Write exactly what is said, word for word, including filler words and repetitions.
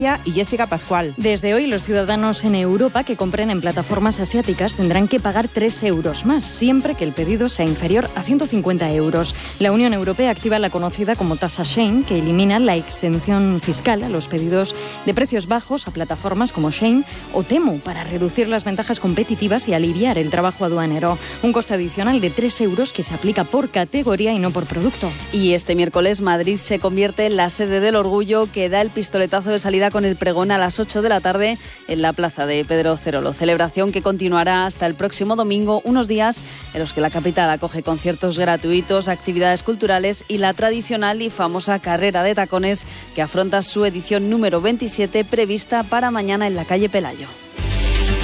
y Jessica Pascual. Desde hoy, los ciudadanos en Europa que compren en plataformas asiáticas tendrán que pagar tres euros más, siempre que el pedido sea inferior a ciento cincuenta euros. La Unión Europea activa la conocida como tasa Shein, que elimina la exención fiscal a los pedidos de precios bajos a plataformas como Shein o Temu, para reducir las ventajas competitivas y aliviar el trabajo aduanero. Un coste adicional de tres euros que se aplica por categoría y no por producto. Y este miércoles Madrid se convierte en la sede del orgullo, que da el pistoletazo de salida con el pregón a las ocho de la tarde en la plaza de Pedro Cerolo. Celebración que continuará hasta el próximo domingo, unos días en los que la capital acoge conciertos gratuitos, actividades culturales y la tradicional y famosa carrera de tacones, que afronta su edición número veintisiete, prevista para mañana en la calle Pelayo.